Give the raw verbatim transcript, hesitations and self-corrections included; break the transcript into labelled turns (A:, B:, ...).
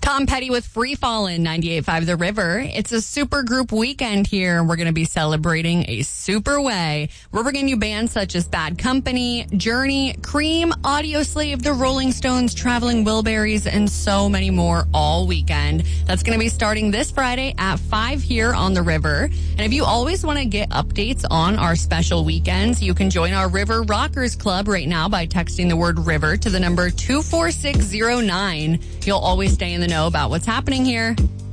A: Tom Petty with Free Fallin', ninety-eight point five The River. It's a super group weekend here. We're going to be celebrating a super way. We're bringing you bands such as Bad Company, Journey, Cream, Audio Slave, The Rolling Stones, Traveling Wilburys, and so many more all weekend. That's going to be starting this Friday at five here on The River. And if you always want to get updates on our special weekends, you can join our River Rockers Club right now by texting the word River to the number two four six zero nine. You'll always stay in the know about what's happening here.